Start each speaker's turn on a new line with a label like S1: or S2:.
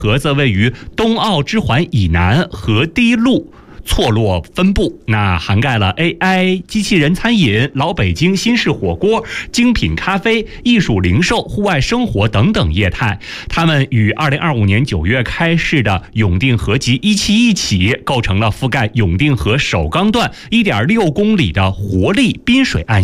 S1: 盒则位于东奥之环以南河堤路错落分布，那涵盖了 AI、机器人餐饮、老北京新式火锅、精品咖啡、艺术零售、户外生活等等业态。他们与2025年9月开市的永定河及171一起，构成了覆盖永定河首钢段1.6公里的活力滨水岸